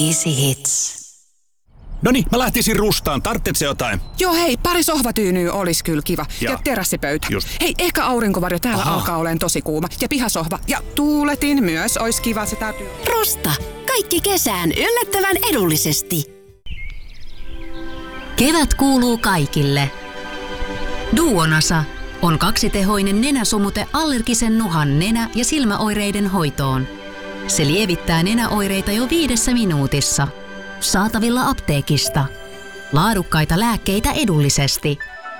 Easy Hits. Noniin, mä lähtisin rustaan. Tarvitsetko jotain? Joo, hei, pari sohvatyynyä olisi kyllä kiva. Ja terassipöytä. Just. Hei, ehkä aurinkovarjo täällä alkaa olemaan tosi kuuma. Ja pihasohva. Ja tuuletin myös olisi kiva, se täytyy. Rusta. Kaikki kesään yllättävän edullisesti. Kevät kuuluu kaikille. Duonasa on kaksitehoinen nenäsumute allergisen nuhan nenä- ja silmäoireiden hoitoon. Se lievittää nenäoireita jo 5 minuutissa. Saatavilla apteekista. Laadukkaita lääkkeitä edullisesti.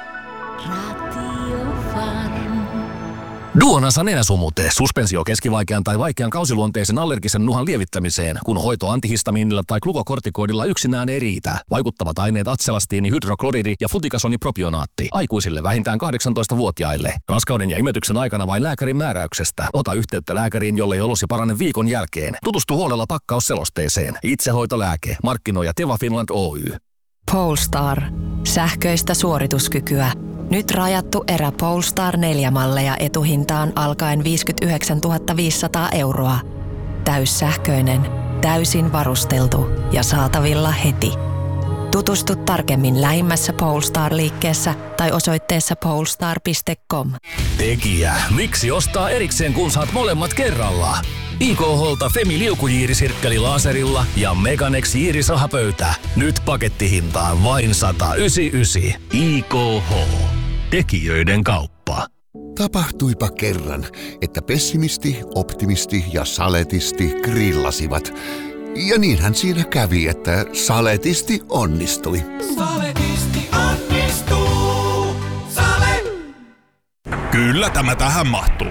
Duonasa nenäsumute, suspensio keskivaikean tai vaikean kausiluonteisen allergisen nuhan lievittämiseen, kun hoito antihistamiinilla tai glukokortikoidilla yksinään ei riitä. Vaikuttavat aineet atselastiini, hydrokloridi ja flutikasonipropionaatti. Aikuisille vähintään 18-vuotiaille. Raskauden ja imetyksen aikana vain lääkärin määräyksestä. Ota yhteyttä lääkäriin, jollei olosi parane viikon jälkeen. Tutustu huolella pakkausselosteeseen. Itsehoitolääke. Markkinoi Teva Finland Oy. Polestar. Sähköistä suorituskykyä. Nyt rajattu erä Polestar 4-malleja etuhintaan alkaen 59 500 €. Täyssähköinen, täysin varusteltu ja saatavilla heti. Tutustu tarkemmin lähimmässä Polestar-liikkeessä tai osoitteessa polestar.com. Tekijä. Miksi ostaa erikseen, kun saat molemmat kerralla? IKH:lta Femi liukujiirisirkkeli laserilla ja Meganex jiirisahapöytä. Nyt pakettihintaan vain 199. IKH. Tekijöiden kauppa. Tapahtuipa kerran, että pessimisti, optimisti ja saletisti grillasivat. Ja niinhän siinä kävi, että saletisti onnistui. Saletisti onnistuu. Sale! Kyllä tämä tähän mahtuu.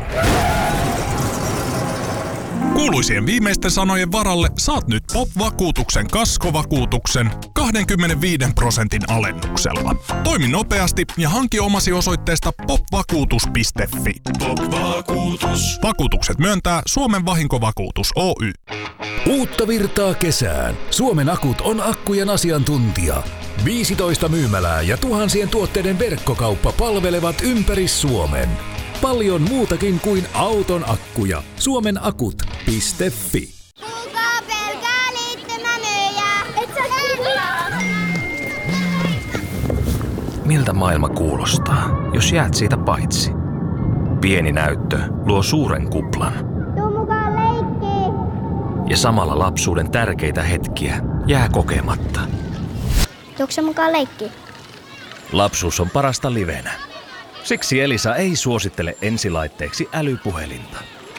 Kuuluisien viimeisten sanojen varalle saat nyt POP-vakuutuksen kaskovakuutuksen 25% alennuksella. Toimi nopeasti ja hanki omasi osoitteesta popvakuutus.fi. Pop-vakuutus. Vakuutukset myöntää Suomen Vahinkovakuutus Oy. Uutta virtaa kesään. Suomen Akut on akkujen asiantuntija. 15 myymälää ja tuhansien tuotteiden verkkokauppa palvelevat ympäri Suomen. Paljon muutakin kuin auton akkuja. Suomenakut.fi. Kuka pelkää liittymämyyjää? Et sä Miltä maailma kuulostaa, jos jäät siitä paitsi? Pieni näyttö luo suuren kuplan. Tuu mukaan leikkiin. Ja samalla lapsuuden tärkeitä hetkiä jää kokematta. Tuukse mukaan leikkiin? Lapsuus on parasta livenä. Siksi Elisa ei suosittele ensilaitteeksi älypuhelinta.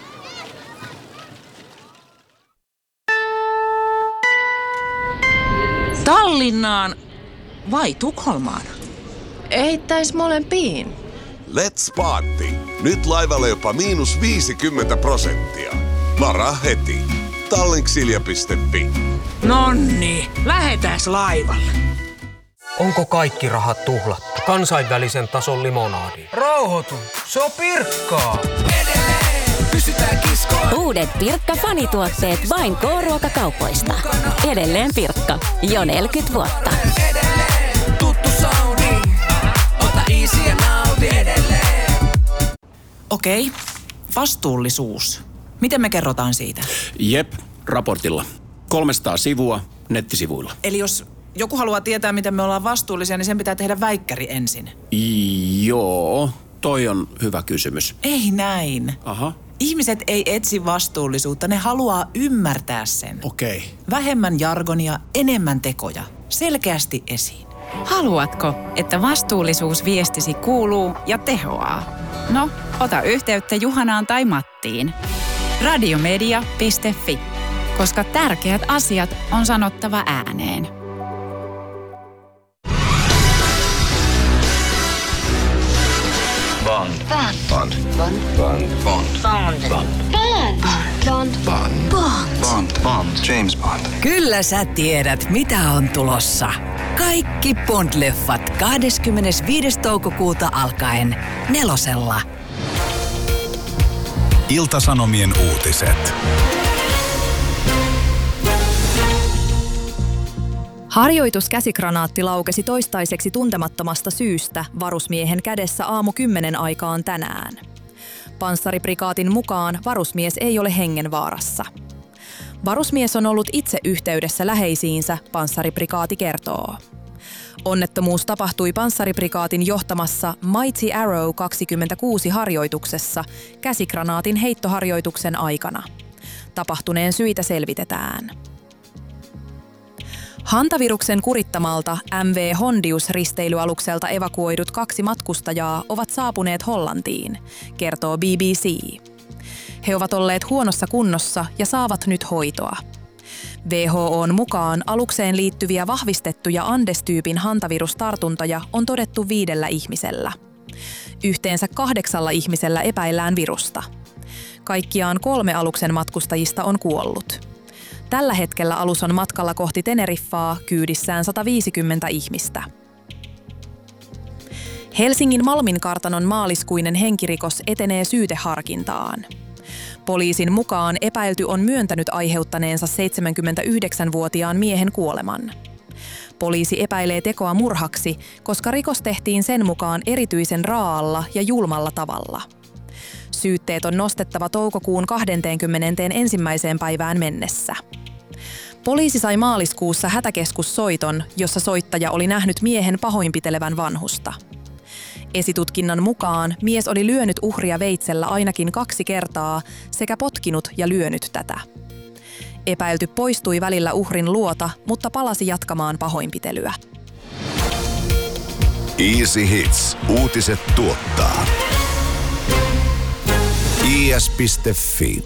Tallinnaan vai Tukholmaan? Heittäis molempiin. Let's party! Nyt laivalle jopa -50%. Varaa heti. Tallinksilja.fi. Nonni, lähetääs laivalle. Onko kaikki rahat tuhlattu? Kansainvälisen tason limonadi. Rauhoitu, se on Pirkkaa. Edelleen pysytään kiskoon. Uudet Pirkka-fanituotteet vain K-ruokakaupoista. Edelleen Pirkka. Jo 40 vuotta. Edelleen tuttu soundi. Ota easy ja nauti edelleen. Okei, vastuullisuus. Miten me kerrotaan siitä? Jep, raportilla. 300 sivua nettisivuilla. Eli jos joku haluaa tietää, miten me ollaan vastuullisia, niin sen pitää tehdä väikkäri ensin. Joo, toi on hyvä kysymys. Ei näin. Aha. Ihmiset ei etsi vastuullisuutta, ne haluaa ymmärtää sen. Okei. Vähemmän jargonia, enemmän tekoja. Selkeästi esiin. Haluatko, että vastuullisuusviestisi kuuluu ja tehoaa? No, ota yhteyttä Juhanaan tai Mattiin. Radiomedia.fi, koska tärkeät asiat on sanottava ääneen. Bond. Bond. Bond. Bond. Bond. Bond. Bond. Bond. Bond. Bond. James Bond. Kyllä sä tiedät, mitä on tulossa. Kaikki Bond-leffat 25. toukokuuta alkaen 4:lla. Ilta-Sanomien uutiset. Harjoituskäsikranaatti laukesi toistaiseksi tuntemattomasta syystä varusmiehen kädessä aamu 10 aikaan tänään. Panssariprikaatin mukaan varusmies ei ole hengenvaarassa. Varusmies on ollut itse yhteydessä läheisiinsä, panssariprikaati kertoo. Onnettomuus tapahtui panssariprikaatin johtamassa Mighty Arrow 26 harjoituksessa käsikranaatin heittoharjoituksen aikana. Tapahtuneen syitä selvitetään. Hantaviruksen kurittamalta MV Hondius-risteilyalukselta evakuoidut 2 matkustajaa ovat saapuneet Hollantiin, kertoo BBC. He ovat olleet huonossa kunnossa ja saavat nyt hoitoa. WHO:n mukaan alukseen liittyviä vahvistettuja Andes-tyypin hantavirustartuntoja on todettu 5 ihmisellä. Yhteensä 8 ihmisellä epäillään virusta. Kaikkiaan 3 aluksen matkustajista on kuollut. Tällä hetkellä alus on matkalla kohti Teneriffaa kyydissään 150 ihmistä. Helsingin Malminkartanon maaliskuinen henkirikos etenee syyteharkintaan. Poliisin mukaan epäilty on myöntänyt aiheuttaneensa 79-vuotiaan miehen kuoleman. Poliisi epäilee tekoa murhaksi, koska rikos tehtiin sen mukaan erityisen raa'alla ja julmalla tavalla. Syytteet on nostettava toukokuun 21. päivään mennessä. Poliisi sai maaliskuussa hätäkeskussoiton, jossa soittaja oli nähnyt miehen pahoinpitelevän vanhusta. Esitutkinnan mukaan mies oli lyönyt uhria veitsellä ainakin 2 kertaa sekä potkinut ja lyönyt tätä. Epäilty poistui välillä uhrin luota, mutta palasi jatkamaan pahoinpitelyä. Easy Hits. Uutiset tuottaa. is.fi.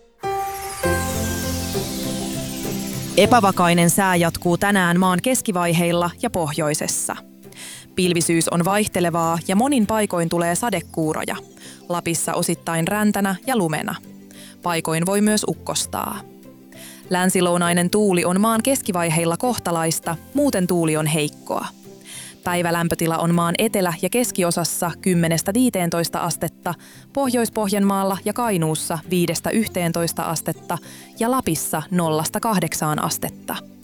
Epävakainen sää jatkuu tänään maan keskivaiheilla ja pohjoisessa. Pilvisyys on vaihtelevaa ja monin paikoin tulee sadekuuroja. Lapissa osittain räntänä ja lumena. Paikoin voi myös ukkostaa. Länsilounainen tuuli on maan keskivaiheilla kohtalaista, muuten tuuli on heikkoa. Päivälämpötila on maan etelä- ja keskiosassa 10–15 astetta, Pohjois-Pohjanmaalla ja Kainuussa 5–11 astetta ja Lapissa 0–8 astetta.